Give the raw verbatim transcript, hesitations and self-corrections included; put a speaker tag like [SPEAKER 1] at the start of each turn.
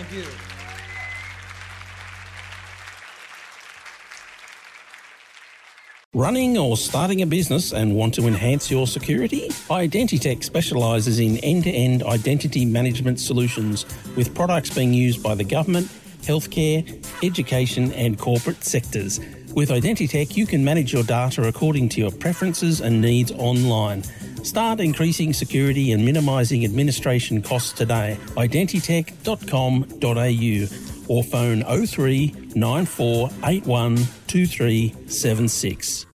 [SPEAKER 1] Thank you.
[SPEAKER 2] Running or starting a business and want to enhance your security? Identitech specialises in end-to-end identity management solutions with products being used by the government, healthcare, education and corporate sectors. With Identitech, you can manage your data according to your preferences and needs online. Start increasing security and minimising administration costs today. identitech dot com dot a u or phone oh three nine four eight one two three seven six.